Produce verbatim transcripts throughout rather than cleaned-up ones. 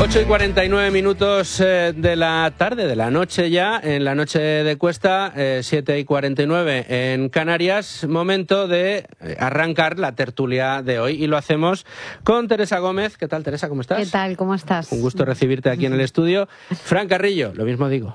ocho y cuarenta y nueve minutos eh, de la tarde, de la noche ya, en la noche de Cuesta, eh, siete y cuarenta y nueve en Canarias, momento de arrancar la tertulia de hoy y lo hacemos con Teresa Gómez. ¿Qué tal, Teresa? ¿Cómo estás? ¿Qué tal? ¿Cómo estás? Un gusto recibirte aquí en el estudio. Fran Carrillo, lo mismo digo.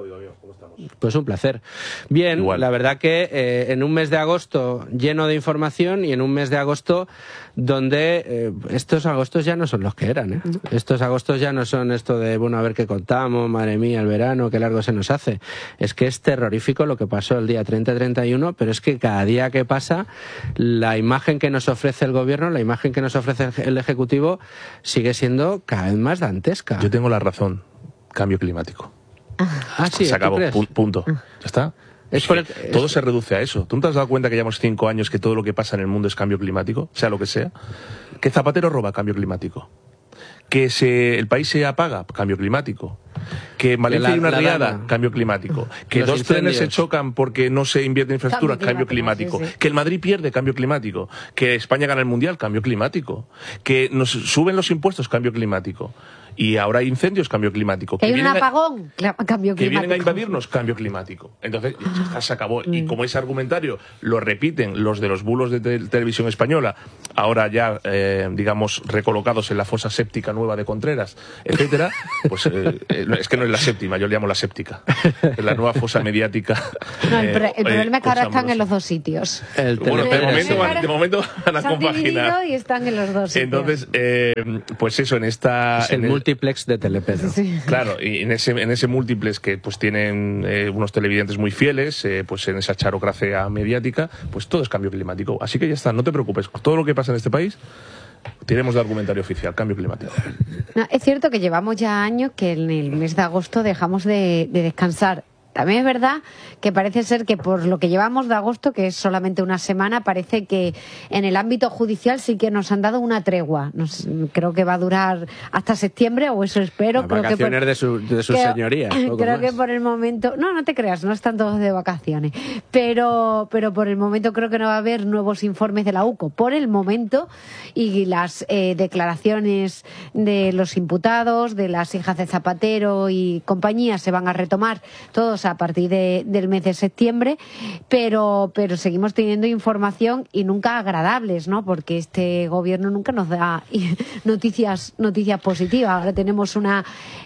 Pues un placer. Bien, igual. La verdad que eh, en un mes de agosto lleno de información y en un mes de agosto donde eh, estos agostos ya no son los que eran, ¿eh? Estos agostos ya no son esto de, bueno, a ver qué contamos, madre mía, el verano, qué largo se nos hace. Es que es terrorífico lo que pasó el día treinta y treinta y uno, pero es que cada día que pasa la imagen que nos ofrece el gobierno, la imagen que nos ofrece el Ejecutivo sigue siendo cada vez más dantesca. Yo tengo la razón, cambio climático. Ah, sí, se acabó, punto. ¿Ya está? Es por el, todo es... se reduce a eso. ¿Tú no te has dado cuenta que llevamos cinco años que todo lo que pasa en el mundo es cambio climático? Sea lo que sea. Que Zapatero roba, cambio climático. Que se, el país se apaga, cambio climático. Que en Valencia la, hay una riada, lana. Cambio climático. Que Los dos incendios. trenes se chocan porque no se invierte en infraestructura, cambio climático. Cambio climático. Sí, sí. Que el Madrid pierde, cambio climático. Que España gana el Mundial, cambio climático. Que nos suben los impuestos, cambio climático. Y ahora hay incendios, cambio climático. Que, que hay un apagón, a, cambio climático. Que vienen a invadirnos, cambio climático. Entonces, ya se acabó. Y como ese argumentario lo repiten los de los bulos de te televisión española, ahora ya, eh, digamos, recolocados en la fosa séptica nueva de Contreras, etcétera, pues eh, es que no es la séptima, yo le llamo la séptica. Es la nueva fosa mediática. No, el, eh, el problema es que ahora están en los dos sitios. El bueno, de momento, van, de momento van a compaginar. Y están en los dos sitios. Entonces, eh, pues eso, en esta... Es el en el, multiplex de Telepedro. Sí. Claro, y en ese, en ese múltiplex que pues tienen eh, unos televidentes muy fieles, eh, pues en esa charocracia mediática, pues todo es cambio climático. Así que ya está, no te preocupes. Todo lo que pasa en este país, tenemos de argumentario oficial, cambio climático. No, es cierto que llevamos ya años que en el mes de agosto dejamos de, de descansar. También es verdad que parece ser que por lo que llevamos de agosto, que es solamente una semana, parece que en el ámbito judicial sí que nos han dado una tregua. Nos, creo que va a durar hasta septiembre, o eso espero. Las creo vacaciones que por, de su, de su que, señoría. Creo más. que por el momento... No, no te creas, no están todos de vacaciones. Pero, pero por el momento creo que no va a haber nuevos informes de la U C O. Por el momento, y las eh, declaraciones de los imputados, de las hijas de Zapatero y compañía se van a retomar todos a partir de, del mes de septiembre, pero, pero seguimos teniendo información y nunca agradables, ¿no? Porque este gobierno nunca nos da noticias, noticias positivas. Ahora tenemos una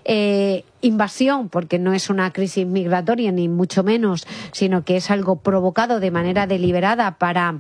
eh, invasión, porque no es una crisis migratoria ni mucho menos, sino que es algo provocado de manera deliberada para...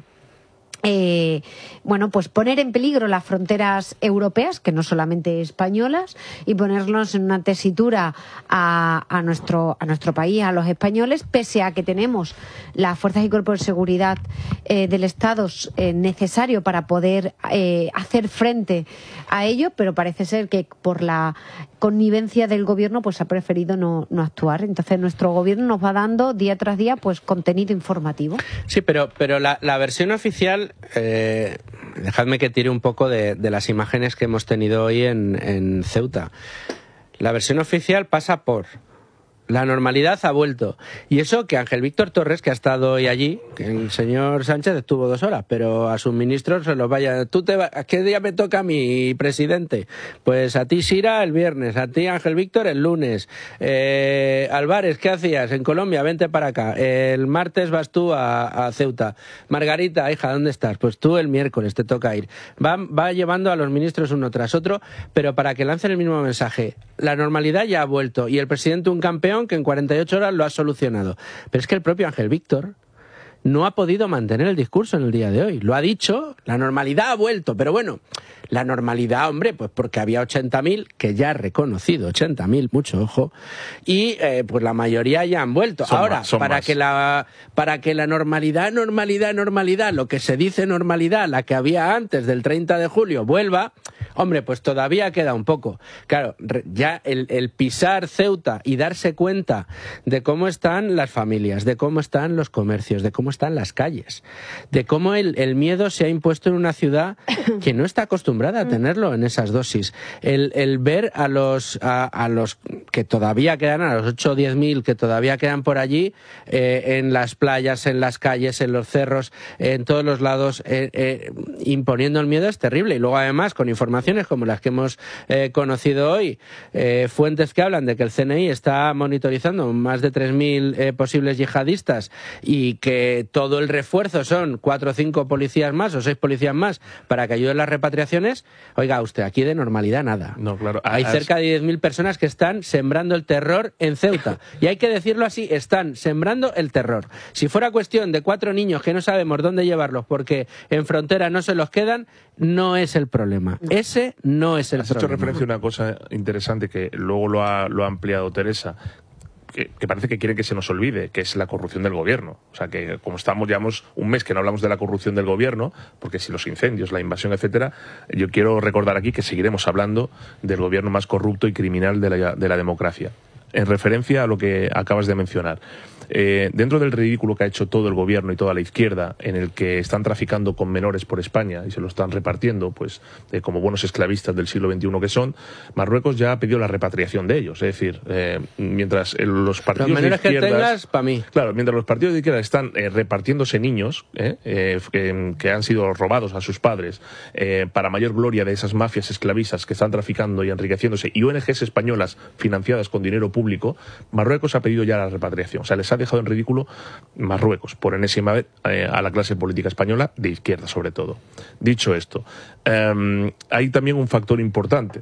Eh, bueno, pues poner en peligro las fronteras europeas, que no solamente españolas, y ponernos en una tesitura a, a, nuestro, a nuestro país, a los españoles, pese a que tenemos las fuerzas y cuerpos de seguridad eh, del Estado eh, necesario para poder eh, hacer frente a ello, pero parece ser que por la connivencia del gobierno pues ha preferido no, no actuar. Entonces nuestro gobierno nos va dando día tras día pues contenido informativo. Sí, pero, pero la, la versión oficial, eh, dejadme que tire un poco de, de las imágenes que hemos tenido hoy en, en Ceuta. La versión oficial pasa por... La normalidad ha vuelto. Y eso que Ángel Víctor Torres, que ha estado hoy allí, que el señor Sánchez estuvo dos horas, pero a sus ministros se los vaya. ¿Tú te va... ¿Qué día me toca a mí, presidente? Pues a ti, Sira, el viernes. A ti, Ángel Víctor, el lunes. Eh, Álvarez, ¿qué hacías? En Colombia, vente para acá. El martes vas tú a, a Ceuta. Margarita, hija, ¿dónde estás? Pues tú el miércoles te toca ir. Va, va llevando a los ministros uno tras otro, pero para que lancen el mismo mensaje. La normalidad ya ha vuelto y el presidente un campeón que en cuarenta y ocho horas lo ha solucionado. Pero es que el propio Ángel Víctor no ha podido mantener el discurso en el día de hoy. Lo ha dicho, la normalidad ha vuelto, pero bueno, la normalidad, hombre, pues porque había ochenta mil, que ya ha reconocido ochenta mil, mucho ojo, y eh, pues la mayoría ya han vuelto. Son Ahora, más, para, más. Que la, para que la normalidad, normalidad, normalidad, lo que se dice normalidad, la que había antes del treinta de julio, vuelva... Hombre, pues todavía queda un poco. Claro, ya el, el pisar Ceuta y darse cuenta de cómo están las familias, de cómo están los comercios, de cómo están las calles, de cómo el, el miedo se ha impuesto en una ciudad que no está acostumbrada a tenerlo en esas dosis. El, el ver a los, a, a los que todavía quedan, a los ocho o diez mil que todavía quedan por allí, eh, en las playas, en las calles, en los cerros, en todos los lados, eh, eh, imponiendo el miedo, es terrible. Y luego además con informaciones como las que hemos eh, conocido hoy, eh, fuentes que hablan de que el C N I está monitorizando más de tres mil eh, posibles yihadistas y que todo el refuerzo son cuatro o cinco policías más o seis policías más para que ayuden las repatriaciones. Oiga usted, aquí de normalidad nada. No, claro. Hay cerca de diez mil personas que están sembrando el terror en Ceuta. Y hay que decirlo así, están sembrando el terror. Si fuera cuestión de cuatro niños que no sabemos dónde llevarlos porque en frontera no se los quedan, no es el problema. Ese no es el Has problema. Has hecho referencia a una cosa interesante que luego lo ha, lo ha ampliado Teresa, que, que parece que quiere que se nos olvide, que es la corrupción del gobierno. O sea, que como estamos, llevamos un mes que no hablamos de la corrupción del gobierno, porque si los incendios, la invasión, etcétera, yo quiero recordar aquí que seguiremos hablando del gobierno más corrupto y criminal de la, de la democracia. En referencia a lo que acabas de mencionar, eh, dentro del ridículo que ha hecho todo el gobierno y toda la izquierda, en el que están traficando con menores por España y se lo están repartiendo, pues eh, como buenos esclavistas del siglo veintiuno que son, Marruecos ya ha pedido la repatriación de ellos. Es decir, eh, mientras eh, los partidos los menores de izquierdas, que tengas, para mí. Claro, mientras los partidos de izquierda están eh, repartiéndose niños eh, eh, que, que han sido robados a sus padres eh, para mayor gloria de esas mafias esclavistas que están traficando y enriqueciéndose, y O N Ges españolas financiadas con dinero público, Público, Marruecos ha pedido ya la repatriación. O sea, les ha dejado en ridículo Marruecos, por enésima vez, eh, a la clase política española, de izquierda sobre todo. Dicho esto, eh, hay también un factor importante.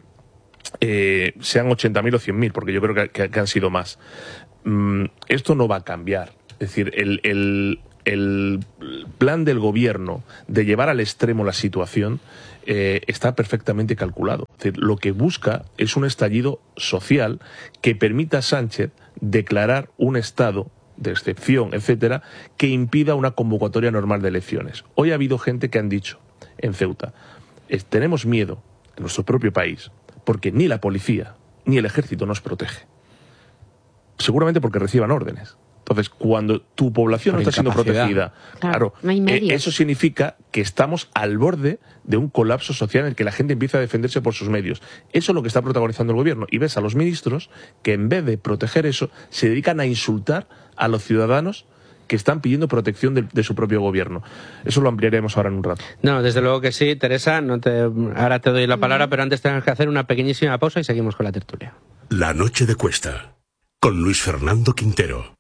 Eh, sean ochenta mil o cien mil, porque yo creo que, que, que han sido más. Mm, esto no va a cambiar. Es decir, el, el, el plan del gobierno de llevar al extremo la situación Eh, está perfectamente calculado. Es decir, lo que busca es un estallido social que permita a Sánchez declarar un estado de excepción, etcétera, que impida una convocatoria normal de elecciones. Hoy ha habido gente que han dicho en Ceuta, es, tenemos miedo en nuestro propio país porque ni la policía ni el ejército nos protege. Seguramente porque reciban órdenes. Entonces, cuando tu población Por no está siendo protegida, claro, claro, no hay medios. eh, eso significa que estamos al borde de un colapso social en el que la gente empieza a defenderse por sus medios. Eso es lo que está protagonizando el gobierno. Y ves a los ministros que en vez de proteger eso, se dedican a insultar a los ciudadanos que están pidiendo protección de, de su propio gobierno. Eso lo ampliaremos ahora en un rato. No, desde luego que sí, Teresa. No te, ahora te doy la palabra, pero antes tenemos que hacer una pequeñísima pausa y seguimos con la tertulia. La noche de Cuesta, con Luis Fernando Quintero.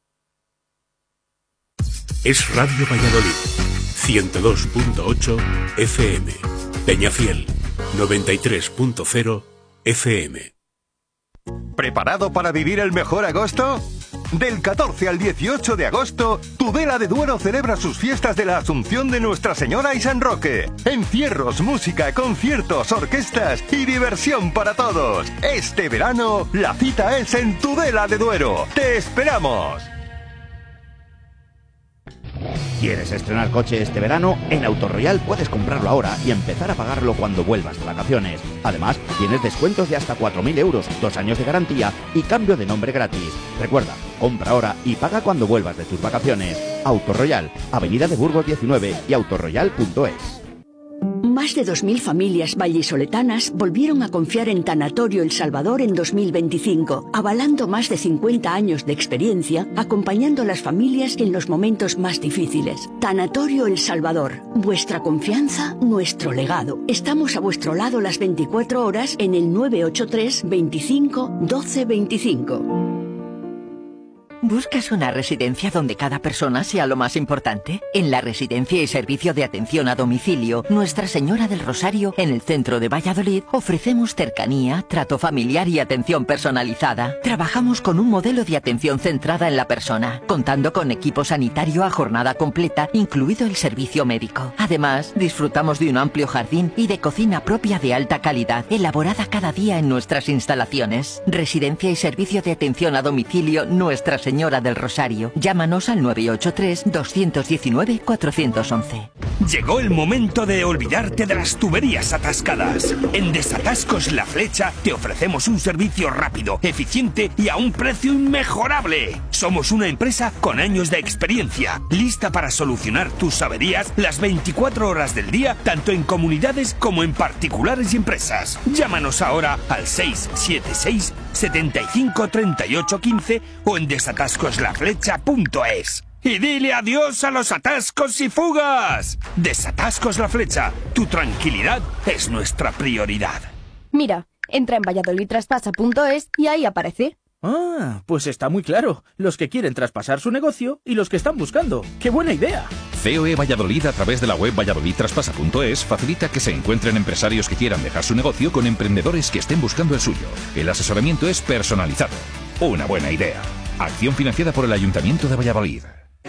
Es Radio Valladolid, ciento dos punto ocho F M, Peñafiel, noventa y tres punto cero F M. ¿Preparado para vivir el mejor agosto? Del catorce al dieciocho de agosto, Tudela de Duero celebra sus fiestas de la Asunción de Nuestra Señora y San Roque. Encierros, música, conciertos, orquestas y diversión para todos. Este verano, la cita es en Tudela de Duero. ¡Te esperamos! ¿Quieres estrenar coche este verano? En Autoroyal puedes comprarlo ahora y empezar a pagarlo cuando vuelvas de vacaciones. Además, tienes descuentos de hasta cuatro mil euros, dos años de garantía y cambio de nombre gratis. Recuerda, compra ahora y paga cuando vuelvas de tus vacaciones. Autoroyal, Avenida de Burgos diecinueve y autoroyal punto es. Más de dos mil familias vallisoletanas volvieron a confiar en Tanatorio El Salvador en dos mil veinticinco, avalando más de cincuenta años de experiencia, acompañando a las familias en los momentos más difíciles. Tanatorio El Salvador, vuestra confianza, nuestro legado. Estamos a vuestro lado las veinticuatro horas en el nueve ocho tres, veinticinco, doce veinticinco. ¿Buscas una residencia donde cada persona sea lo más importante? En la Residencia y Servicio de Atención a Domicilio Nuestra Señora del Rosario, en el centro de Valladolid, ofrecemos cercanía, trato familiar y atención personalizada. Trabajamos con un modelo de atención centrada en la persona, contando con equipo sanitario a jornada completa, incluido el servicio médico. Además, disfrutamos de un amplio jardín y de cocina propia de alta calidad, elaborada cada día en nuestras instalaciones. Residencia y Servicio de Atención a Domicilio Nuestra Señora Señora del Rosario. Llámanos al nueve ocho tres, dos uno nueve, cuatro uno uno. Llegó el momento de olvidarte de las tuberías atascadas. En Desatascos La Flecha te ofrecemos un servicio rápido, eficiente y a un precio inmejorable. Somos una empresa con años de experiencia, lista para solucionar tus averías las veinticuatro horas del día, tanto en comunidades como en particulares y empresas. Llámanos ahora al seis siete seis, setenta y cinco, treinta y ocho, quince o en desatascos la flecha punto es. Y dile adiós a los atascos y fugas. Desatascos La Flecha. Tu tranquilidad es nuestra prioridad. Mira, entra en valladolid traspasa punto es y ahí aparece. Ah, pues está muy claro. Los que quieren traspasar su negocio y los que están buscando. ¡Qué buena idea! C O E Valladolid, a través de la web valladolid traspasa punto es, facilita que se encuentren empresarios que quieran dejar su negocio con emprendedores que estén buscando el suyo. El asesoramiento es personalizado. Una buena idea. Acción financiada por el Ayuntamiento de Valladolid.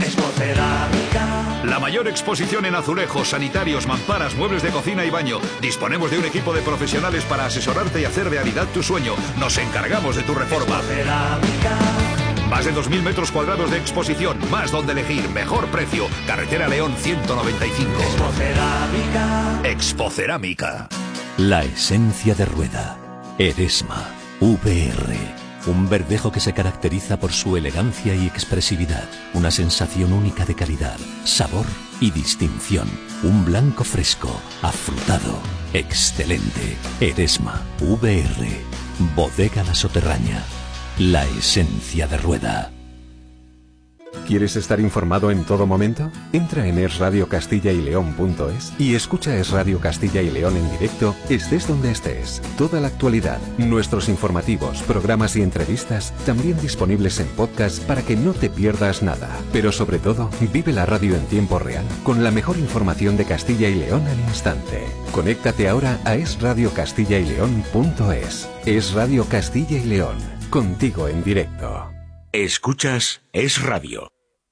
La mayor exposición en azulejos, sanitarios, mamparas, muebles de cocina y baño. Disponemos de un equipo de profesionales para asesorarte y hacer realidad tu sueño. Nos encargamos de tu reforma. Más de dos mil metros cuadrados de exposición, más donde elegir, mejor precio. Carretera León ciento noventa y cinco. Expocerámica. Expocerámica. La esencia de rueda. Eresma. V R. Un verdejo que se caracteriza por su elegancia y expresividad. Una sensación única de calidad, sabor y distinción. Un blanco fresco, afrutado, excelente. Eresma. V R. Bodega La Soterraña. La esencia de rueda. ¿Quieres estar informado en todo momento? Entra en es radio castilla y león punto es y escucha Es Radio Castilla y León en directo, estés donde estés. Toda la actualidad, nuestros informativos, programas y entrevistas, también disponibles en podcast para que no te pierdas nada. Pero sobre todo, vive la radio en tiempo real, con la mejor información de Castilla y León al instante. Conéctate ahora a es radio castilla y león punto es. Es Radio Castilla y León, contigo en directo. Escuchas Es Radio.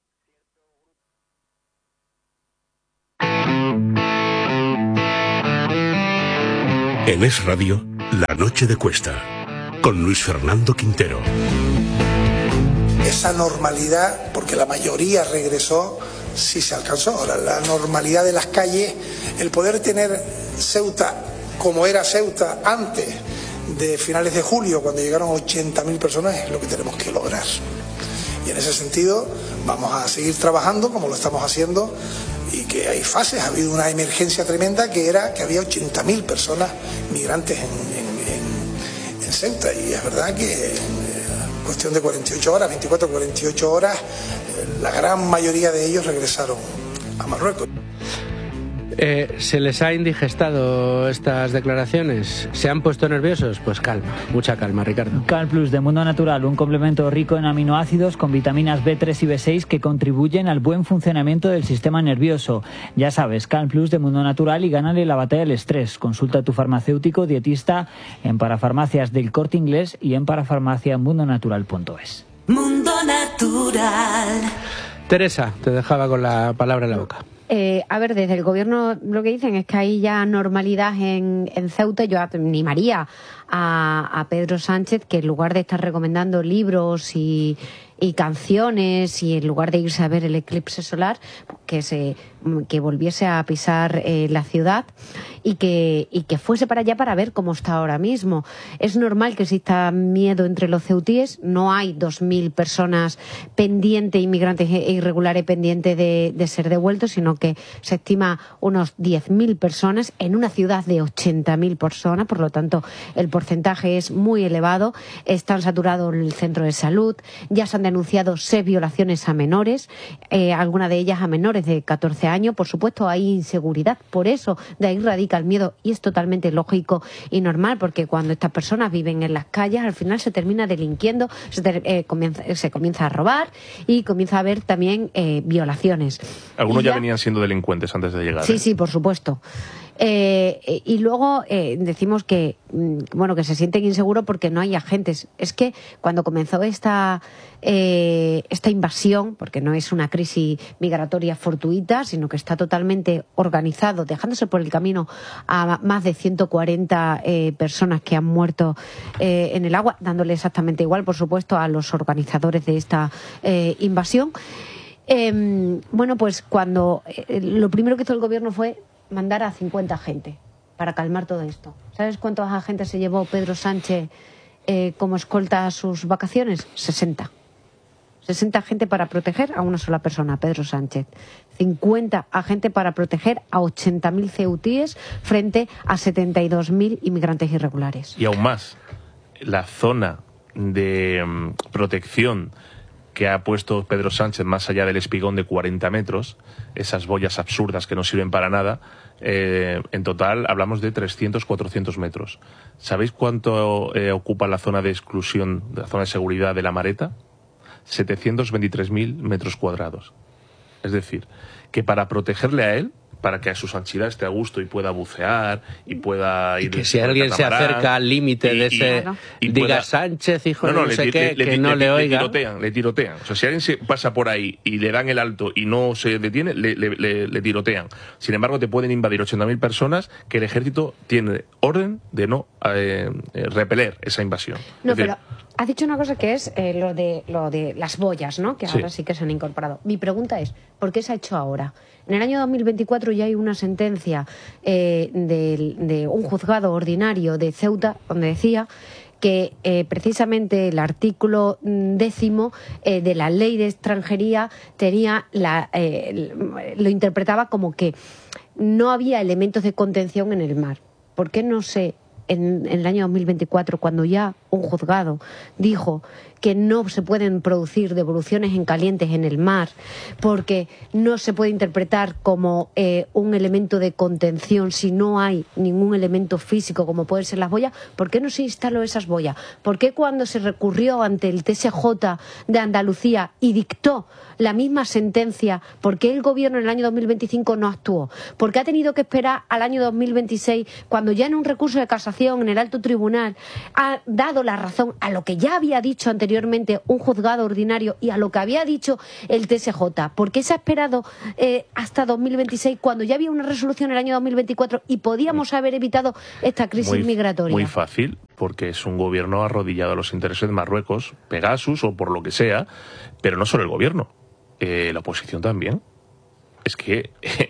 En Es Radio, La Noche de Cuesta, con Luis Fernando Quintero. Esa normalidad, porque la mayoría regresó, sí se alcanzó. Ahora, la normalidad de las calles, el poder tener Ceuta como era Ceuta antes de finales de julio, cuando llegaron ochenta mil personas, es lo que tenemos que lograr. Y en ese sentido vamos a seguir trabajando como lo estamos haciendo, y que hay fases. Ha habido una emergencia tremenda que era que había ochenta mil personas migrantes en, en, en, en Ceuta, y es verdad que en cuestión de cuarenta y ocho horas, veinticuatro, cuarenta y ocho horas, la gran mayoría de ellos regresaron a Marruecos. Eh, ¿Se les ha indigestado estas declaraciones? ¿Se han puesto nerviosos? Pues calma, mucha calma, Ricardo. CalPlus de Mundo Natural, un complemento rico en aminoácidos con vitaminas B tres y B seis que contribuyen al buen funcionamiento del sistema nervioso. Ya sabes, CalPlus de Mundo Natural y gánale la batalla del estrés. Consulta a tu farmacéutico dietista en Parafarmacias del Corte Inglés y en parafarmacia mundo natural punto es. Mundo Natural. Teresa, te dejaba con la palabra en la boca. Eh, a ver, desde el gobierno lo que dicen es que hay ya normalidad en, en Ceuta. Yo animaría a, a Pedro Sánchez que en lugar de estar recomendando libros y, y canciones y en lugar de irse a ver el eclipse solar, que se que volviese a pisar eh, la ciudad y que, y que fuese para allá para ver cómo está ahora mismo. Es normal que exista miedo entre los ceutíes. No hay dos mil personas pendientes, inmigrantes e irregulares pendientes de, de ser devueltos, sino que se estima unos diez mil personas en una ciudad de ochenta mil personas. Por lo tanto, el porcentaje es muy elevado. Están saturados el centro de salud. Ya se han denunciado seis violaciones a menores, eh, algunas de ellas a menores de catorce años. Por supuesto, hay inseguridad. Por eso, de ahí radica el miedo, y es totalmente lógico y normal, porque cuando estas personas viven en las calles, al final se termina delinquiendo, se, ter, eh, comienza, se comienza a robar y comienza a haber también eh, violaciones. Algunos ya, ya venían siendo delincuentes antes de llegar. Sí, ¿eh? sí, por supuesto. Eh, y luego eh, decimos que bueno que se sienten inseguros porque no hay agentes. Es que cuando comenzó esta eh, esta invasión, porque no es una crisis migratoria fortuita, sino que está totalmente organizado, dejándose por el camino a más de ciento cuarenta eh, personas que han muerto eh, en el agua, dándole exactamente igual, por supuesto, a los organizadores de esta eh, invasión. Eh, bueno, pues cuando eh, lo primero que hizo el gobierno fue mandar a cincuenta agentes para calmar todo esto. ¿Sabes cuántos agentes se llevó Pedro Sánchez eh, como escolta a sus vacaciones? sesenta. sesenta agentes para proteger a una sola persona, Pedro Sánchez. cincuenta agentes para proteger a ochenta mil ceutíes frente a setenta y dos mil inmigrantes irregulares. Y aún más, la zona de um, protección que ha puesto Pedro Sánchez más allá del espigón de cuarenta metros, esas boyas absurdas que no sirven para nada, eh, en total hablamos de trescientos, cuatrocientos metros. ¿Sabéis cuánto eh, ocupa la zona de exclusión, la zona de seguridad de La Mareta? setecientos veintitrés mil metros cuadrados. Es decir, que para protegerle a él, para que a su Sanchidad esté a gusto y pueda bucear y pueda ir... Y que si alguien se acerca al límite de ese... Y, y diga pueda... Sánchez, hijo no, no, de no le, sé le, qué, le, que le, no le, le oiga. Le tirotean, le tirotean. O sea, si alguien se pasa por ahí y le dan el alto y no se detiene, le, le, le, le tirotean. Sin embargo, te pueden invadir ochenta mil personas que el ejército tiene orden de no eh, eh, repeler esa invasión. No, es decir, pero... Has dicho una cosa que es eh, lo de lo de las boyas, ¿no? Que ahora sí. sí que se han incorporado. Mi pregunta es, ¿por qué se ha hecho ahora? En el año dos mil veinticuatro ya hay una sentencia eh, de, de un juzgado ordinario de Ceuta donde decía que eh, precisamente el artículo décimo eh, de la ley de extranjería tenía la, eh, lo interpretaba como que no había elementos de contención en el mar. ¿Por qué no se En, en el año dos mil veinticuatro, cuando ya un juzgado dijo que no se pueden producir devoluciones en calientes en el mar porque no se puede interpretar como eh, un elemento de contención si no hay ningún elemento físico como pueden ser las boyas? ¿Por qué no se instaló esas boyas? ¿Por qué cuando se recurrió ante el T S J de Andalucía y dictó la misma sentencia, por qué el gobierno en el año dos mil veinticinco no actuó? ¿Por qué ha tenido que esperar al año dos mil veintiséis cuando ya en un recurso de casación en el alto tribunal ha dado la razón a lo que ya había dicho anteriormente un juzgado ordinario y a lo que había dicho el T S J? ¿Por qué se ha esperado eh, hasta dos mil veintiséis cuando ya había una resolución en el año dos mil veinticuatro y podíamos haber evitado esta crisis muy, migratoria? Muy fácil, porque es un gobierno arrodillado a los intereses de Marruecos, Pegasus o por lo que sea, pero no solo el gobierno, eh, la oposición también. Es que eh,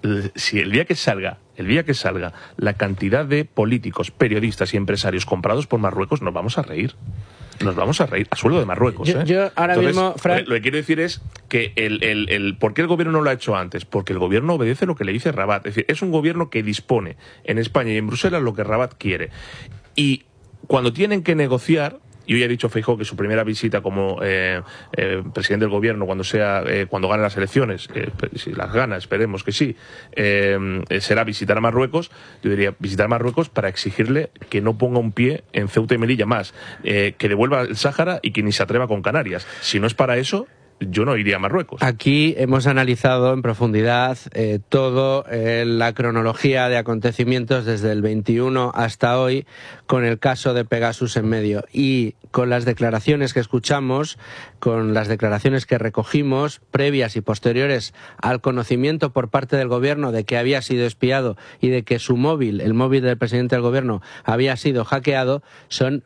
si el día que salga el día que salga la cantidad de políticos, periodistas y empresarios comprados por Marruecos, nos vamos a reír. Nos vamos a reír a sueldo de Marruecos. Yo, ¿eh? yo ahora Entonces, mismo, Fran... lo que quiero decir es que el, el, el ¿por qué el gobierno no lo ha hecho antes? Porque el gobierno obedece lo que le dice Rabat. Es decir, es un gobierno que dispone en España y en Bruselas lo que Rabat quiere. Y cuando tienen que negociar, y hoy ha dicho Feijóo que su primera visita como eh, eh, presidente del gobierno cuando sea eh, cuando gane las elecciones, eh, si las gana, esperemos que sí, eh, será visitar a Marruecos. Yo diría visitar Marruecos para exigirle que no ponga un pie en Ceuta y Melilla más, eh, que devuelva el Sáhara y que ni se atreva con Canarias. Si no es para eso, yo no iría a Marruecos. Aquí hemos analizado en profundidad eh, todo eh, la cronología de acontecimientos desde el veintiuno hasta hoy, con el caso de Pegasus en medio, y con las declaraciones que escuchamos, con las declaraciones que recogimos, previas y posteriores al conocimiento por parte del gobierno de que había sido espiado y de que su móvil, el móvil del presidente del gobierno, había sido hackeado, son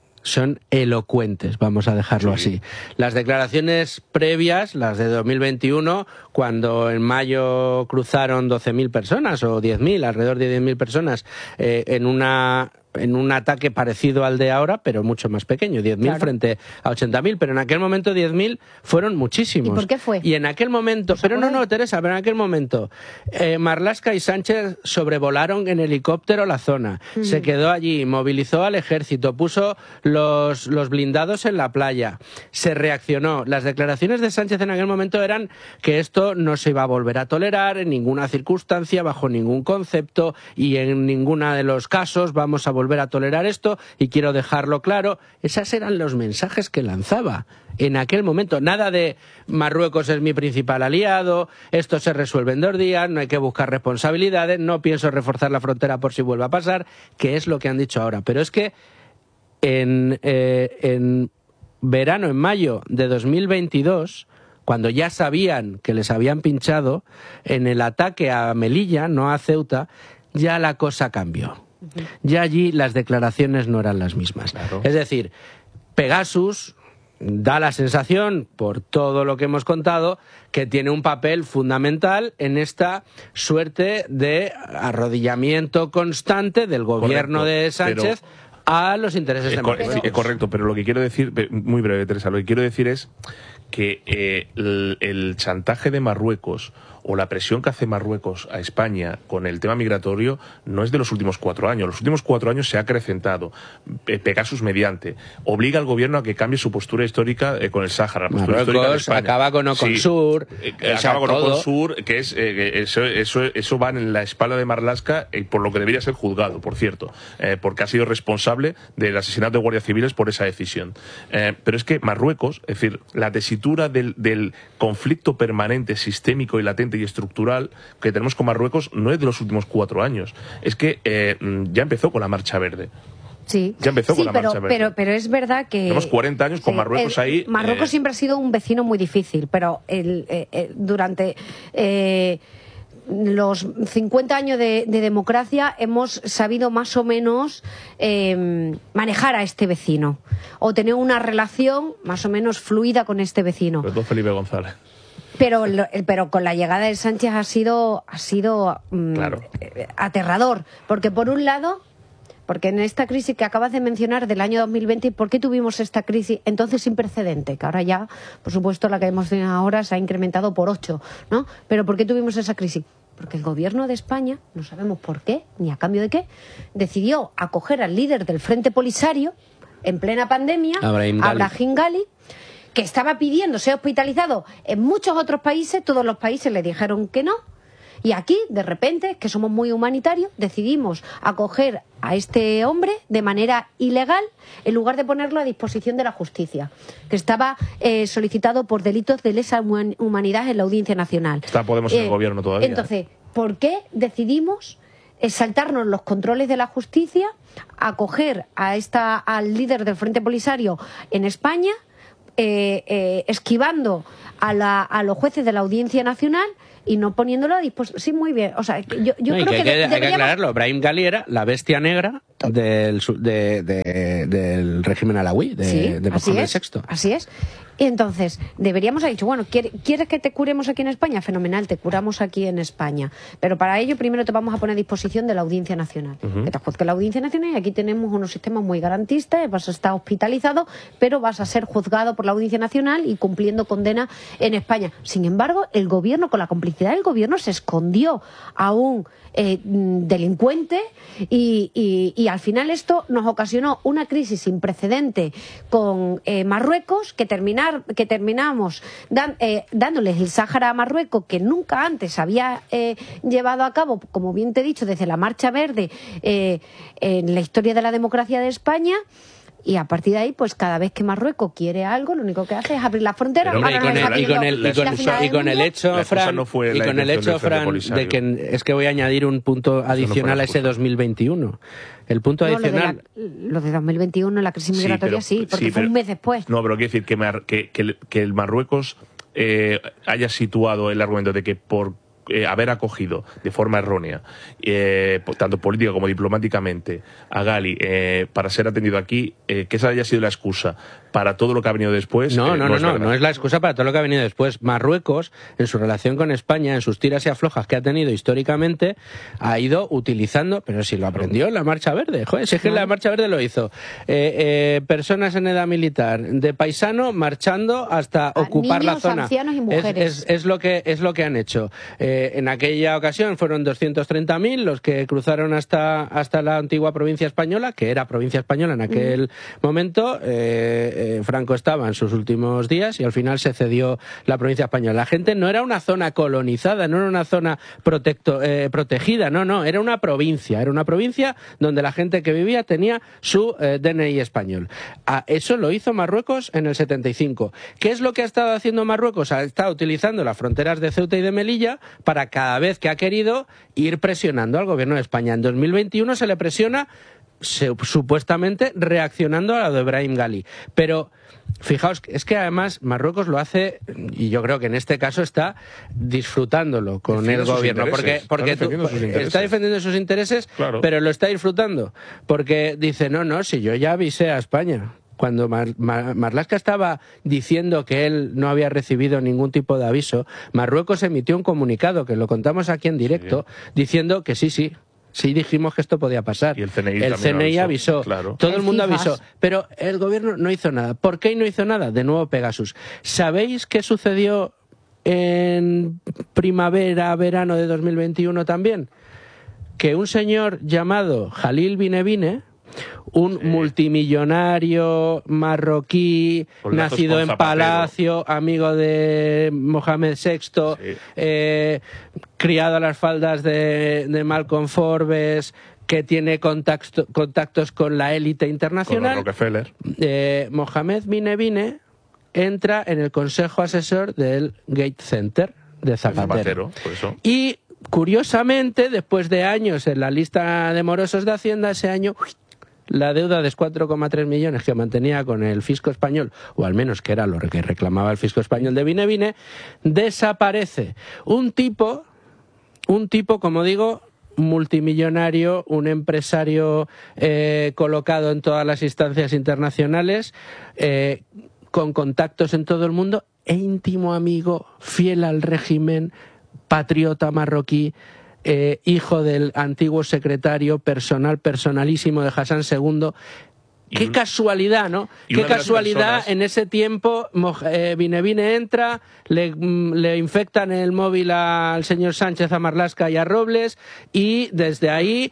son elocuentes, vamos a dejarlo sí. así. Las declaraciones previas, las de dos mil veintiuno, cuando en mayo cruzaron doce mil personas o diez mil, alrededor de diez mil personas, eh, en una... en un ataque parecido al de ahora, pero mucho más pequeño, diez mil claro. frente a ochenta mil, pero en aquel momento diez mil fueron muchísimos. ¿Y por qué fue? Y en aquel momento, pero no, no, Teresa, pero en aquel momento, eh, Marlaska y Sánchez sobrevolaron en helicóptero la zona, mm. se quedó allí, movilizó al ejército, puso los, los blindados en la playa, se reaccionó. Las declaraciones de Sánchez en aquel momento eran que esto no se iba a volver a tolerar en ninguna circunstancia, bajo ningún concepto, y en ninguno de los casos vamos a volver a tolerar esto, y quiero dejarlo claro. Esos eran los mensajes que lanzaba en aquel momento. Nada de Marruecos es mi principal aliado, esto se resuelve en dos días, no hay que buscar responsabilidades, no pienso reforzar la frontera por si vuelve a pasar, que es lo que han dicho ahora. Pero es que en, eh, en verano, en mayo de dos mil veintidós, cuando ya sabían que les habían pinchado en el ataque a Melilla, no a Ceuta, ya la cosa cambió. Ya allí las declaraciones no eran las mismas. Claro. Es decir, Pegasus da la sensación, por todo lo que hemos contado, que tiene un papel fundamental en esta suerte de arrodillamiento constante del gobierno Correcto, de Sánchez pero... a los intereses de Marruecos. Es correcto, pero lo que quiero decir, muy breve, Teresa, lo que quiero decir es que eh, el, el chantaje de Marruecos o la presión que hace Marruecos a España con el tema migratorio no es de los últimos cuatro años. Los últimos cuatro años se ha acrecentado. Pegasus mediante. Obliga al gobierno a que cambie su postura histórica eh, con el Sáhara. La postura histórica de España. Acaba con Oconsur. Sí, eh, acaba con Oconsur, que es eh, eso, eso, eso va en la espalda de Marlaska, eh, por lo que debería ser juzgado, por cierto, eh, porque ha sido responsable del asesinato de guardias civiles por esa decisión. Eh, pero es que Marruecos, es decir, la tesitura del, del conflicto permanente, sistémico y latente y estructural que tenemos con Marruecos no es de los últimos cuatro años. Es que eh, ya empezó con la Marcha Verde. Sí, ya empezó sí, con la pero, Marcha Verde. Pero, pero es verdad que... Tenemos cuarenta años con sí, Marruecos el, ahí. Marruecos eh, siempre ha sido un vecino muy difícil, pero el, eh, eh, durante... Eh, los cincuenta años de, de democracia hemos sabido más o menos eh, manejar a este vecino o tener una relación más o menos fluida con este vecino. Pero Felipe González. Pero, pero con la llegada de Sánchez ha sido, ha sido mmm, claro. aterrador, porque por un lado, porque en esta crisis que acabas de mencionar del año dos mil veinte, ¿por qué tuvimos esta crisis entonces sin precedente? Que ahora ya, por supuesto, la que hemos tenido ahora se ha incrementado por ocho, ¿no? Pero ¿por qué tuvimos esa crisis? Porque el gobierno de España, no sabemos por qué, ni a cambio de qué, decidió acoger al líder del Frente Polisario en plena pandemia, Abraham Ghali. Abraham Ghali, que estaba pidiendo ser hospitalizado en muchos otros países, todos los países le dijeron que no, y aquí, de repente, que somos muy humanitarios, decidimos acoger a este hombre de manera ilegal en lugar de ponerlo a disposición de la justicia, que estaba eh, solicitado por delitos de lesa humanidad en la Audiencia Nacional. Está Podemos en eh, el gobierno todavía. Entonces, ¿por qué decidimos saltarnos los controles de la justicia, acoger a esta, al líder del Frente Polisario en España, Eh, eh, esquivando a, la, a los jueces de la Audiencia Nacional y no poniéndolo a disposición? Sí, muy bien. O sea, yo, yo no, creo que, que, hay, que deberíamos... hay que aclararlo. Brahim Ghali era la bestia negra del, de, de, del régimen alawí, de, sí, de Mohamed sexto. Así es. Y entonces, deberíamos haber dicho, bueno, ¿quieres que te curemos aquí en España? Fenomenal, te curamos aquí en España. Pero para ello primero te vamos a poner a disposición de la Audiencia Nacional. Uh-huh. Que te juzgue la Audiencia Nacional y aquí tenemos unos sistemas muy garantistas, vas a estar hospitalizado, pero vas a ser juzgado por la Audiencia Nacional y cumpliendo condena en España. Sin embargo, el gobierno, con la complicidad del gobierno, se escondió a un eh, delincuente y, y, y al final esto nos ocasionó una crisis sin precedente con eh, Marruecos, que terminaron que terminamos dan, eh, dándoles el Sáhara a Marruecos, que nunca antes había eh, llevado a cabo, como bien te he dicho, desde la Marcha Verde eh, en la historia de la democracia de España. Y a partir de ahí, pues cada vez que Marruecos quiere algo, lo único que hace es abrir la frontera. Pero, hombre, y, con el, y, con el, y, con el, y con el hecho, Fran, no y con el hecho, Fran, de que es que voy a añadir un punto adicional no a ese dos mil veintiuno. El punto no, adicional... Lo de, la, lo de dos mil veintiuno, la crisis migratoria, sí, pero, sí porque sí, fue pero, un mes después. No, pero quiero decir que, que, que, que el Marruecos eh, haya situado el argumento de que por Eh, haber acogido de forma errónea, eh, tanto política como diplomáticamente, a Ghali eh, para ser atendido aquí, eh, que esa haya sido la excusa para todo lo que ha venido después. No, eh, no, no, no, es no, no es la excusa para todo lo que ha venido después. Marruecos, en su relación con España, en sus tiras y aflojas que ha tenido históricamente, ha ido utilizando, pero si lo aprendió en la Marcha Verde, joder, si es que en la Marcha Verde lo hizo. Eh, eh, personas en edad militar, de paisano, marchando hasta a ocupar niños, la zona. Ancianos y mujeres. Es, es, es, lo que, es lo que han hecho. Eh, en aquella ocasión fueron doscientos treinta mil los que cruzaron hasta, hasta la antigua provincia española, que era provincia española en aquel mm. momento. Eh, eh, Franco estaba en sus últimos días y al final se cedió la provincia española. La gente no era una zona colonizada, no era una zona protecto, eh, protegida, no, no, era una provincia, era una provincia donde la gente que vivía tenía su eh, D N I español. Ah, eso lo hizo Marruecos en el setenta y cinco. ¿Qué es lo que ha estado haciendo Marruecos? Ha estado utilizando las fronteras de Ceuta y de Melilla para cada vez que ha querido ir presionando al gobierno de España. En dos mil veintiuno se le presiona se, supuestamente reaccionando a lo de Brahim Ghali. Pero fijaos, es que además Marruecos lo hace, y yo creo que en este caso está disfrutándolo con Defiende el gobierno, porque, porque está, defendiendo tú, está defendiendo sus intereses, claro. Pero lo está disfrutando, porque dice, no, no, si yo ya avisé a España. cuando Mar, Mar, Marlaska estaba diciendo que él no había recibido ningún tipo de aviso, Marruecos emitió un comunicado, que lo contamos aquí en directo, sí. diciendo que sí, sí, sí dijimos que esto podía pasar. Y el C N I, el C N I avisó, avisó. Claro. Todo el, el mundo FIFAS. avisó, pero el gobierno no hizo nada. ¿Por qué no hizo nada? De nuevo Pegasus. ¿Sabéis qué sucedió en primavera, verano de dos mil veintiuno también? Que un señor llamado Jalil Binebine, un sí. multimillonario marroquí, nacido en Palacio, amigo de Mohamed sexto, sí. eh, criado a las faldas de, de Malcolm Forbes, que tiene contacto, contactos con la élite internacional. Con los Rockefeller. Eh, Mohamed Binebine entra en el consejo asesor del Gate Center de Zapatero. Zapatero, por eso. Y, curiosamente, después de años en la lista de morosos de Hacienda, ese año la deuda de cuatro coma tres millones que mantenía con el fisco español, o al menos que era lo que reclamaba el fisco español de Binebine, desaparece. Un tipo, un tipo, como digo, multimillonario, un empresario eh, colocado en todas las instancias internacionales, eh, con contactos en todo el mundo, e íntimo amigo, fiel al régimen, patriota marroquí, Eh, hijo del antiguo secretario personal, personalísimo de Hassan segundo. Qué y, casualidad, ¿no? Qué casualidad, personas... en ese tiempo eh, Binebine entra, le, le infectan el móvil al señor Sánchez, a Marlaska y a Robles, y desde ahí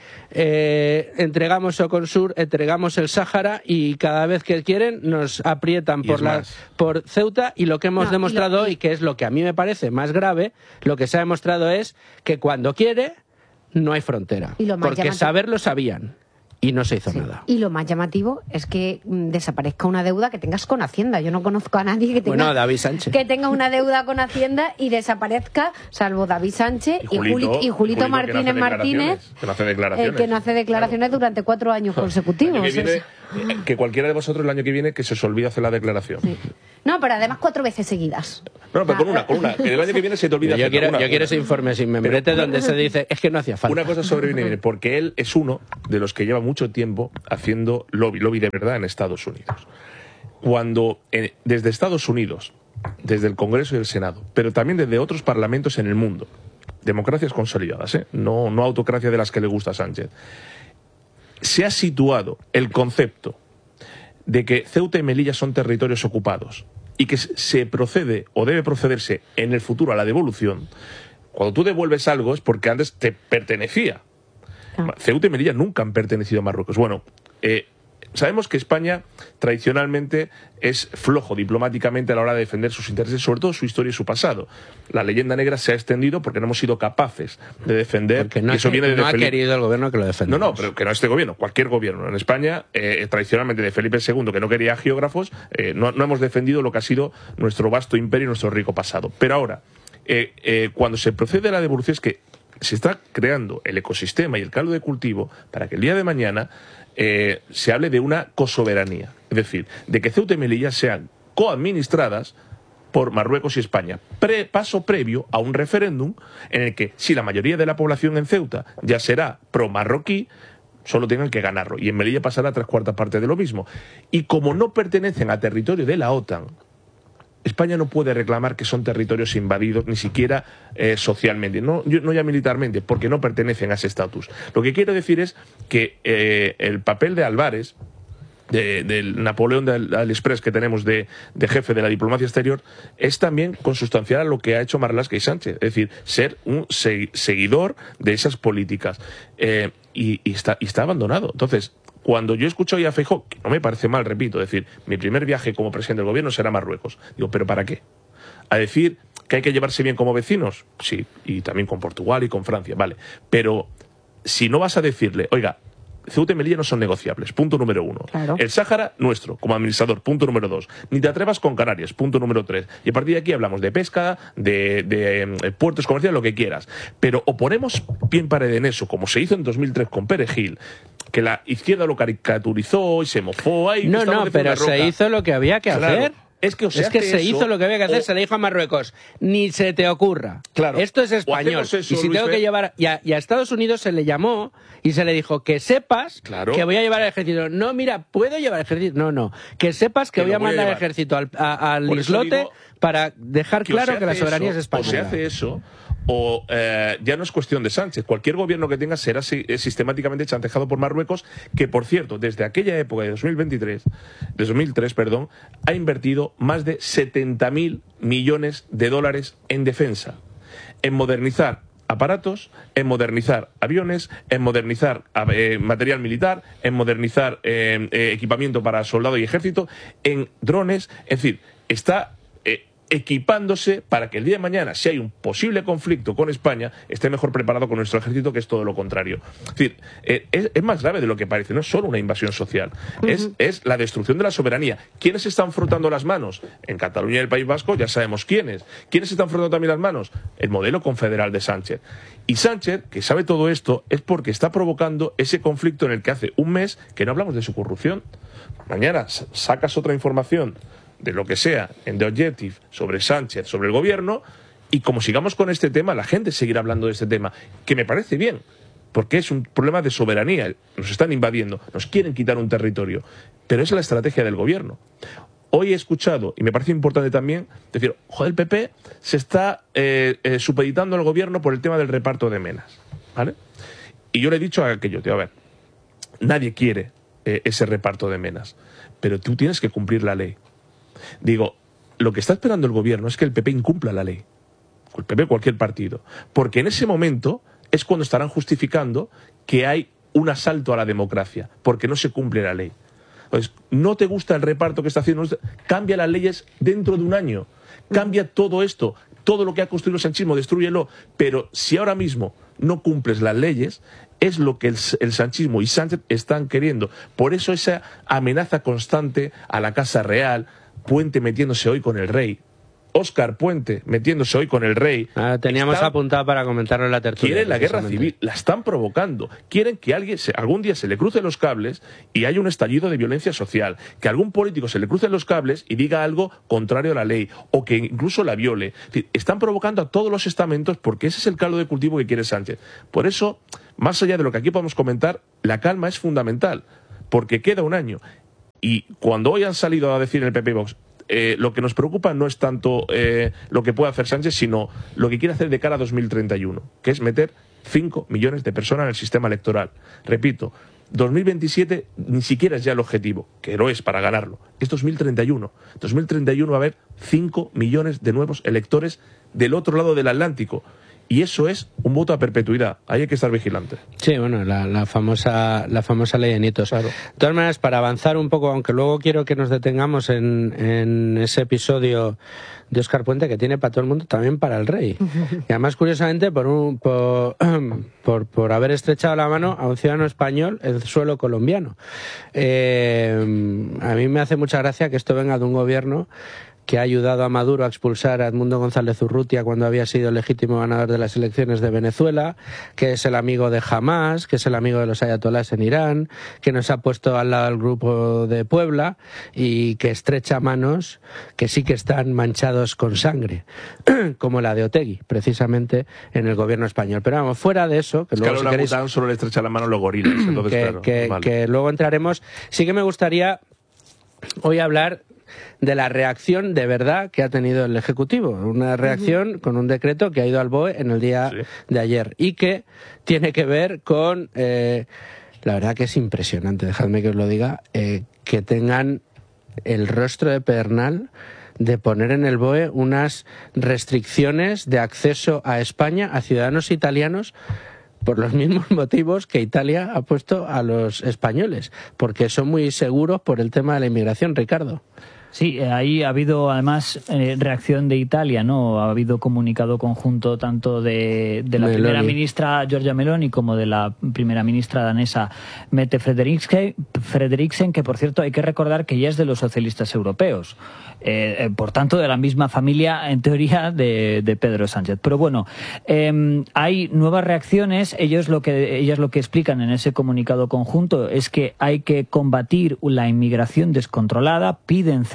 eh, entregamos Oconsur, entregamos el Sáhara, y cada vez que quieren nos aprietan por, la, por Ceuta, y lo que hemos no, demostrado, y, lo... y que es lo que a mí me parece más grave, lo que se ha demostrado es que cuando quiere no hay frontera, porque llamativo... saberlo sabían. Y no se hizo sí. nada. Y lo más llamativo es que mm, desaparezca una deuda que tengas con Hacienda. Yo no conozco a nadie que tenga, bueno, David Sánchez. que tenga una deuda con Hacienda y desaparezca, salvo David Sánchez y Julito, y Julito, y Julito Martínez que no Martínez, que no hace declaraciones, eh, que no hace declaraciones claro. durante cuatro años consecutivos. Que, viene, que cualquiera de vosotros el año que viene que se os olvide hacer la declaración. Sí. No, pero además cuatro veces seguidas. No, pero con una, con una. El año que viene se te olvida yo hacer quiero, una. Yo quiero ese informe sin membrete pero, donde se dice, es que no hacía falta. Una cosa sobre Binebine, porque él es uno de los que lleva mucho tiempo haciendo lobby, lobby de verdad en Estados Unidos. Cuando eh, desde Estados Unidos, desde el Congreso y el Senado, pero también desde otros parlamentos en el mundo, democracias consolidadas, ¿eh? no, no autocracia de las que le gusta a Sánchez, se ha situado el concepto de que Ceuta y Melilla son territorios ocupados y que se procede o debe procederse en el futuro a la devolución. Cuando tú devuelves algo es porque antes te pertenecía. Ah. Ceuta y Melilla nunca han pertenecido a Marruecos. Bueno, eh, sabemos que España tradicionalmente es flojo diplomáticamente a la hora de defender sus intereses, sobre todo su historia y su pasado. La leyenda negra se ha extendido porque no hemos sido capaces de defender. Porque no, y eso ha, viene de no ha Felipe... querido el gobierno que lo defenda. No, no, pero que no este gobierno, cualquier gobierno. En España, eh, tradicionalmente de Felipe segundo, que no quería geógrafos, eh, no, no hemos defendido lo que ha sido nuestro vasto imperio y nuestro rico pasado. Pero ahora, eh, eh, cuando se procede a la devolución es que se está creando el ecosistema y el caldo de cultivo para que el día de mañana eh, se hable de una cosoberanía. Es decir, de que Ceuta y Melilla sean coadministradas por Marruecos y España, pre, paso previo a un referéndum en el que, si la mayoría de la población en Ceuta ya será pro-marroquí, solo tengan que ganarlo. Y en Melilla pasará tres cuartas partes de lo mismo. Y como no pertenecen a territorio de la OTAN, España no puede reclamar que son territorios invadidos, ni siquiera eh, socialmente, no, no ya militarmente, porque no pertenecen a ese estatus. Lo que quiero decir es que eh, el papel de Álvarez, de, del Napoleón de AliExpress que tenemos de, de jefe de la diplomacia exterior, es también consustancial a lo que ha hecho Marlaska y Sánchez, es decir, ser un se, seguidor de esas políticas. Eh, y, y, está, y está abandonado. Entonces, cuando yo escucho a Feijóo, que no me parece mal, repito, decir, mi primer viaje como presidente del gobierno será a Marruecos. Digo, ¿pero para qué? A decir que hay que llevarse bien como vecinos, sí, y también con Portugal y con Francia, vale. Pero si no vas a decirle, oiga, Ceuta y Melilla no son negociables, punto número uno. Claro. El Sáhara, nuestro, como administrador, punto número dos. Ni te atrevas con Canarias, punto número tres. Y a partir de aquí hablamos de pesca, de, de, de puertos comerciales, lo que quieras. Pero o ponemos pie en pared en eso, como se hizo en dos mil tres con Perejil, que la izquierda lo caricaturizó y se mofó. Ahí, no, no, pero se hizo lo que había que claro. hacer. es que, o sea, es que se eso, hizo lo que había que hacer, o... se le dijo a Marruecos, ni se te ocurra. Claro. Esto es español. Eso, y si Luis tengo Fer... que llevar... Y a, y a Estados Unidos se le llamó y se le dijo que sepas claro. que voy a llevar el ejército. No, mira, ¿puedo llevar el ejército? No, no. Que sepas que, que voy a mandar el ejército al, a, al islote digo, para dejar que claro que la soberanía eso, es española. O se hace eso... o eh, ya no es cuestión de Sánchez. Cualquier gobierno que tenga será si, eh, sistemáticamente chantajeado por Marruecos, que, por cierto, desde aquella época de dos mil veintitrés, de dos mil tres, perdón, ha invertido más de setenta mil millones de dólares en defensa, en modernizar aparatos, en modernizar aviones, en modernizar eh, material militar, en modernizar eh, eh, equipamiento para soldado y ejército, en drones, es decir, está... Eh, equipándose para que el día de mañana, si hay un posible conflicto con España, esté mejor preparado con nuestro ejército, que es todo lo contrario. Es decir, eh, es, es más grave de lo que parece, no es solo una invasión social, uh-huh. es, es la destrucción de la soberanía. ¿Quiénes están frotando las manos? En Cataluña y el País Vasco ya sabemos quiénes. ¿Quiénes están frotando también las manos? El modelo confederal de Sánchez. Y Sánchez, que sabe todo esto, es porque está provocando ese conflicto en el que hace un mes que no hablamos de su corrupción. Mañana sacas otra información de lo que sea, en The Objective, sobre Sánchez, sobre el gobierno, y como sigamos con este tema, la gente seguirá hablando de este tema, que me parece bien, porque es un problema de soberanía, nos están invadiendo, nos quieren quitar un territorio, pero es la estrategia del gobierno. Hoy he escuchado, y me parece importante también, decir, joder, el P P se está eh, eh, supeditando al gobierno por el tema del reparto de menas, ¿vale? Y yo le he dicho a aquello, tío, a ver, nadie quiere eh, ese reparto de menas, pero tú tienes que cumplir la ley. Digo, lo que está esperando el gobierno es que el P P incumpla la ley. El P P, cualquier partido. Porque en ese momento es cuando estarán justificando que hay un asalto a la democracia, porque no se cumple la ley. Entonces, no te gusta el reparto que está haciendo, cambia las leyes dentro de un año. Cambia todo esto, todo lo que ha construido el sanchismo, destrúyelo. Pero si ahora mismo no cumples las leyes, es lo que el, el sanchismo y Sánchez están queriendo. Por eso esa amenaza constante a la Casa Real, Puente metiéndose hoy con el rey, Óscar Puente metiéndose hoy con el rey. Ah, teníamos está... apuntado para comentarlo en la tertulia. Quieren la guerra civil, la están provocando. Quieren que alguien se, algún día se le cruce los cables y haya un estallido de violencia social. Que algún político se le cruce los cables y diga algo contrario a la ley, o que incluso la viole. Es decir, están provocando a todos los estamentos porque ese es el caldo de cultivo que quiere Sánchez. Por eso, más allá de lo que aquí podemos comentar, la calma es fundamental, porque queda un año. Y cuando hoy han salido a decir en el P P Vox, eh, lo que nos preocupa no es tanto eh, lo que puede hacer Sánchez, sino lo que quiere hacer de cara a dos mil treinta y uno, que es meter cinco millones de personas en el sistema electoral. Repito, dos mil veintisiete ni siquiera es ya el objetivo, que lo es para ganarlo, es dos mil treinta y uno. dos mil treinta y uno va a haber cinco millones de nuevos electores del otro lado del Atlántico. Y eso es un voto a perpetuidad. Ahí hay que estar vigilante. Sí, bueno, la, la famosa la famosa ley de nietos. Claro. De todas maneras, para avanzar un poco, aunque luego quiero que nos detengamos en, en ese episodio de Óscar Puente, que tiene para todo el mundo, también para el rey. Y además, curiosamente, por, un, por, por, por haber estrechado la mano a un ciudadano español en suelo colombiano. Eh, a mí me hace mucha gracia que esto venga de un gobierno que ha ayudado a Maduro a expulsar a Edmundo González Urrutia cuando había sido el legítimo ganador de las elecciones de Venezuela, que es el amigo de Hamás, que es el amigo de los ayatolás en Irán, que nos ha puesto al lado del grupo de Puebla y que estrecha manos que sí que están manchados con sangre, como la de Otegi, precisamente en el gobierno español. Pero vamos, fuera de eso, que es luego que a si queréis, solo le estrecha la mano los gorilas, entonces, que, claro, que, vale. que luego entraremos. Sí que me gustaría hoy hablar de la reacción de verdad que ha tenido el Ejecutivo. Una reacción uh-huh. con un decreto que ha ido al B O E en el día sí. de ayer y que tiene que ver con... Eh, la verdad que es impresionante, dejadme que os lo diga, eh, que tengan el rostro de pedernal de poner en el B O E unas restricciones de acceso a España a ciudadanos italianos por los mismos motivos que Italia ha puesto a los españoles, porque son muy seguros por el tema de la inmigración, Ricardo. Sí, ahí ha habido además eh, reacción de Italia, ¿no? Ha habido comunicado conjunto tanto de, de la Meloni. primera ministra Giorgia Meloni como de la primera ministra danesa Mette Frederiksen, Frederiksen, que por cierto hay que recordar que ella es de los socialistas europeos. Eh, eh, por tanto, de la misma familia, en teoría, de, de Pedro Sánchez. Pero bueno, eh, hay nuevas reacciones. Ellos lo que, ellas lo que explican en ese comunicado conjunto es que hay que combatir la inmigración descontrolada, piden centros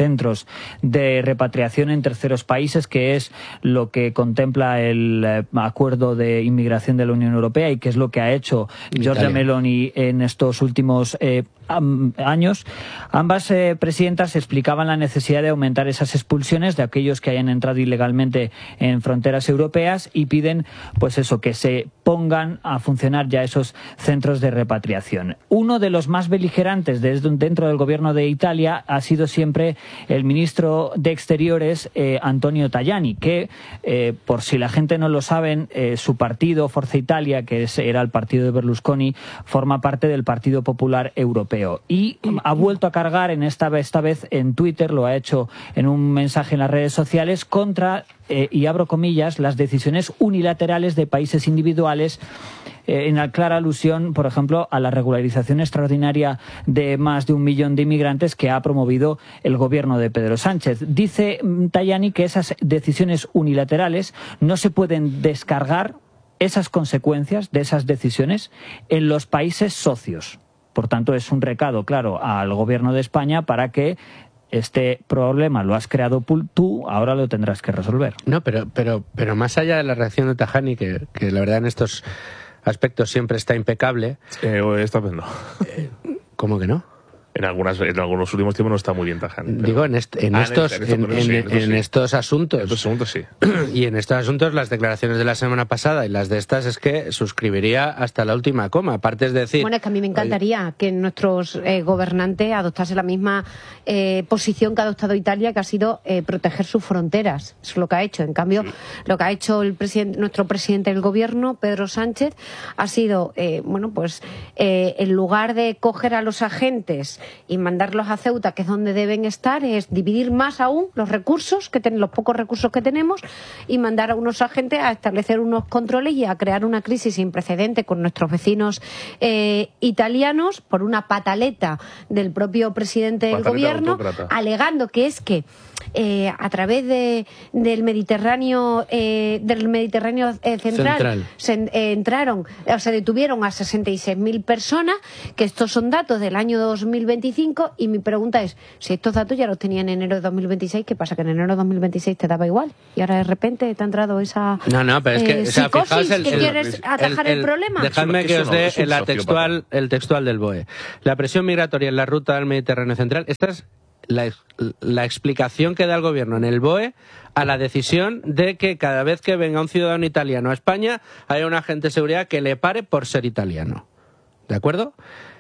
centros de repatriación en terceros países, que es lo que contempla el eh, acuerdo de inmigración de la Unión Europea y que es lo que ha hecho Giorgia Meloni en estos últimos eh, años. Ambas eh, presidentas explicaban la necesidad de aumentar esas expulsiones de aquellos que hayan entrado ilegalmente en fronteras europeas y piden, pues eso, que se pongan a funcionar ya esos centros de repatriación. Uno de los más beligerantes desde dentro del gobierno de Italia ha sido siempre el ministro de Exteriores, eh, Antonio Tajani, que, eh, por si la gente no lo saben, eh, su partido, Forza Italia, que es, era el partido de Berlusconi, forma parte del Partido Popular Europeo. Y ha vuelto a cargar en esta, esta vez en Twitter, lo ha hecho en un mensaje en las redes sociales, contra, eh, y abro comillas, las decisiones unilaterales de países individuales, eh, en clara alusión, por ejemplo, a la regularización extraordinaria de más de un millón de inmigrantes que ha promovido el gobierno de Pedro Sánchez. Dice Tajani que esas decisiones unilaterales no se pueden descargar, esas consecuencias de esas decisiones, en los países socios. Por tanto, es un recado, claro, al gobierno de España para que este problema lo has creado tú, ahora lo tendrás que resolver. No, pero pero pero más allá de la reacción de Tajani, que, que la verdad en estos aspectos siempre está impecable. Eh, esta vez no. Eh, ¿Cómo que no? En, algunas, en algunos últimos tiempos no está muy bien Tajani. Pero... Digo, en, est en, ah, estos, en, en, en, sí, en, en sí. estos asuntos. En estos asuntos, sí. Y en estos asuntos, las declaraciones de la semana pasada y las de estas es que suscribiría hasta la última coma. Aparte es decir... Bueno, es que a mí me encantaría oye, que nuestros eh, gobernantes adoptasen la misma eh, posición que ha adoptado Italia, que ha sido eh, proteger sus fronteras. Eso es lo que ha hecho. En cambio, sí. lo que ha hecho el presidente, nuestro presidente del gobierno, Pedro Sánchez, ha sido, eh, bueno, pues, eh, en lugar de coger a los agentes y mandarlos a Ceuta, que es donde deben estar, es dividir más aún los recursos, que ten, los pocos recursos que tenemos, y mandar a unos agentes a establecer unos controles y a crear una crisis sin precedente con nuestros vecinos eh, italianos por una pataleta del propio presidente del pataleta gobierno, autócrata. Alegando que es que eh, a través de, del Mediterráneo eh, del Mediterráneo eh, central, central. Se eh, entraron, o se detuvieron a sesenta y seis mil personas, que estos son datos del año dos mil veinticinco, y mi pregunta es, si estos datos ya los tenía en enero de dos mil veintiséis, ¿qué pasa? ¿Que en enero de dos mil veintiséis te daba igual? Y ahora de repente te ha entrado esa no, no, pero es que, eh, o sea, psicosis fijaos el, que el, quieres el, atajar el, el, el problema. Dejadme que os dé la textual, el textual del B O E. La presión migratoria en la ruta del Mediterráneo central, esta es la, la explicación que da el gobierno en el B O E a la decisión de que cada vez que venga un ciudadano italiano a España haya un agente de seguridad que le pare por ser italiano. ¿De acuerdo?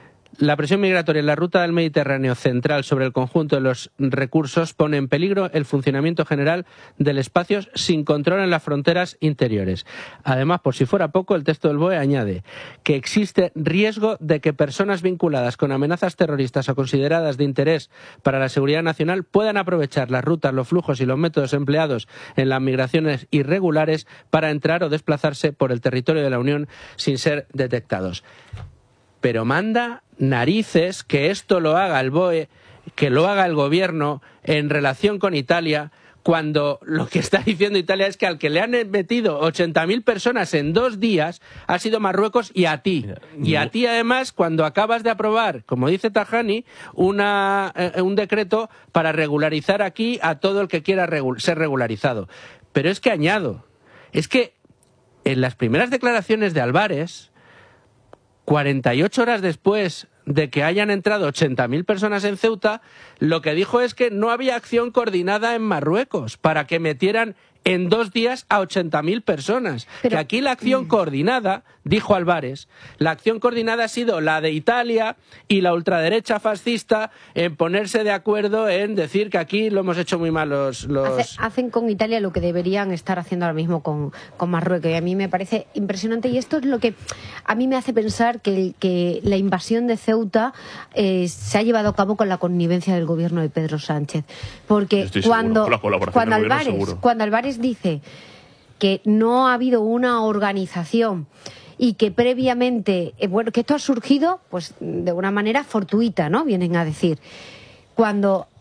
La presión migratoria en la ruta del Mediterráneo central sobre el conjunto de los recursos pone en peligro el funcionamiento general del espacio sin control en las fronteras interiores. Además, por si fuera poco, el texto del B O E añade que existe riesgo de que personas vinculadas con amenazas terroristas o consideradas de interés para la seguridad nacional puedan aprovechar las rutas, los flujos y los métodos empleados en las migraciones irregulares para entrar o desplazarse por el territorio de la Unión sin ser detectados. Pero manda narices que esto lo haga el B O E, que lo haga el gobierno en relación con Italia, cuando lo que está diciendo Italia es que al que le han metido ochenta mil personas en dos días ha sido Marruecos y a ti. Y a ti, además, cuando acabas de aprobar, como dice Tajani, una, eh, un decreto para regularizar aquí a todo el que quiera regu- ser regularizado. Pero es que añado, es que en las primeras declaraciones de Álvarez, cuarenta y ocho horas después de que hayan entrado ochenta mil personas en Ceuta, lo que dijo es que no había acción coordinada en Marruecos para que metieran en dos días a ochenta mil personas. Pero... que aquí la acción coordinada, dijo Álvarez, la acción coordinada ha sido la de Italia y la ultraderecha fascista en ponerse de acuerdo en decir que aquí lo hemos hecho muy mal los... los... Hace, hacen con Italia lo que deberían estar haciendo ahora mismo con, con Marruecos, y a mí me parece impresionante, y esto es lo que a mí me hace pensar que, que la invasión de Ceuta eh, se ha llevado a cabo con la connivencia del gobierno de Pedro Sánchez, porque cuando, cuando Álvarez, cuando Álvarez dice que no ha habido una organización y que previamente, eh, bueno, que esto ha surgido pues de una manera fortuita, ¿no? Vienen a decir. Cuando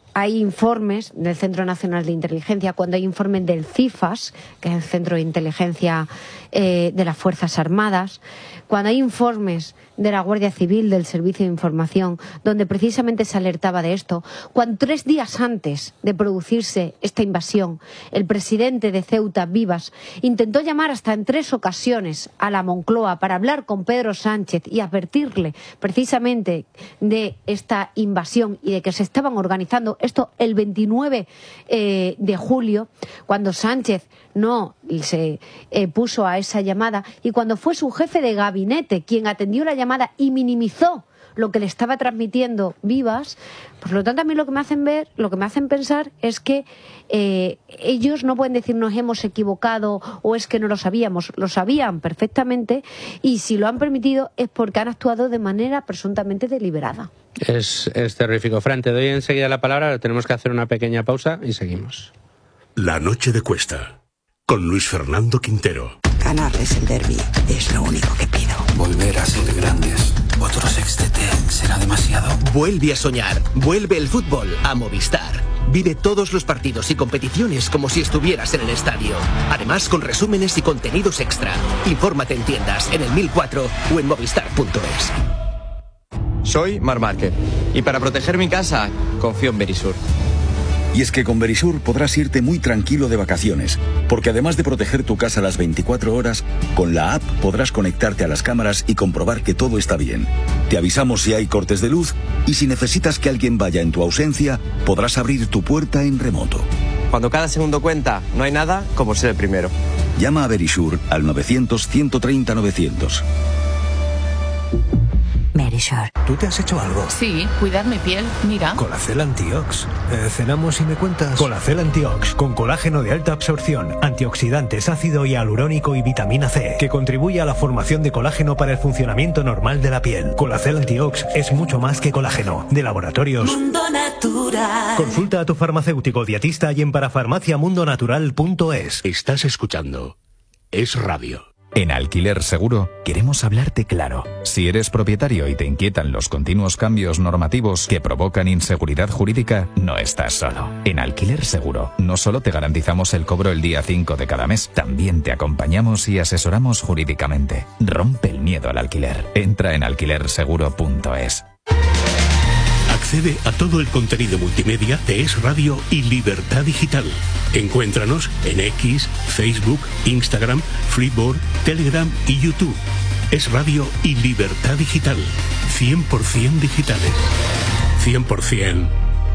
hay informes del Centro Nacional de Inteligencia, cuando hay informes del CIFAS, que es el Centro de Inteligencia eh, de las Fuerzas Armadas, cuando hay informes de la Guardia Civil, del Servicio de Información, donde precisamente se alertaba de esto, cuando tres días antes de producirse esta invasión, el presidente de Ceuta, Vivas, intentó llamar hasta en tres ocasiones a la Moncloa para hablar con Pedro Sánchez y advertirle precisamente de esta invasión y de que se estaban organizando esto el veintinueve eh, de julio, cuando Sánchez no se eh, puso a esa llamada y cuando fue su jefe de gabinete quien atendió la llamada y minimizó lo que le estaba transmitiendo Vivas. Por lo tanto, a mí lo que me hacen ver, lo que me hacen pensar es que eh, ellos no pueden decir nos hemos equivocado o es que no lo sabíamos, lo sabían perfectamente y si lo han permitido es porque han actuado de manera presuntamente deliberada. Es, es terrífico. Fran, te doy enseguida la palabra, tenemos que hacer una pequeña pausa y seguimos. La noche de Cuesta, con Luis Fernando Quintero. Ganarles el derbi es lo único que pido. Volver a ser grandes. Otro sextete será demasiado. Vuelve a soñar. Vuelve el fútbol a Movistar. Vive todos los partidos y competiciones como si estuvieras en el estadio. Además, con resúmenes y contenidos extra. Infórmate en tiendas, en el mil cuatro o en movistar punto es. Soy Mar Márquez y para proteger mi casa confío en Verisur. Y es que con Verisur podrás irte muy tranquilo de vacaciones, porque además de proteger tu casa las veinticuatro horas, con la app podrás conectarte a las cámaras y comprobar que todo está bien. Te avisamos si hay cortes de luz y si necesitas que alguien vaya en tu ausencia, podrás abrir tu puerta en remoto. Cuando cada segundo cuenta, no hay nada como ser el primero. Llama a Verisur al novecientos, ciento treinta, novecientos. Verisur. ¿Tú te has hecho algo? Sí, cuidar mi piel, mira. Colacel Antiox. Eh, cenamos y me cuentas. Colacel Antiox, con colágeno de alta absorción, antioxidantes, ácido hialurónico y vitamina C, que contribuye a la formación de colágeno para el funcionamiento normal de la piel. Colacel Antiox es mucho más que colágeno. De Laboratorios Mundo Natural. Consulta a tu farmacéutico dietista y en parafarmacia mundo natural punto es. Estás escuchando Es Radio. En Alquiler Seguro queremos hablarte claro. Si eres propietario y te inquietan los continuos cambios normativos que provocan inseguridad jurídica, no estás solo. En Alquiler Seguro no solo te garantizamos el cobro el día cinco de cada mes, también te acompañamos y asesoramos jurídicamente. Rompe el miedo al alquiler. Entra en alquiler seguro punto es. Accede a todo el contenido multimedia de Es Radio y Libertad Digital. Encuéntranos en X, Facebook, Instagram, Freeboard, Telegram y YouTube. Es Radio y Libertad Digital. cien por ciento digitales. cien por ciento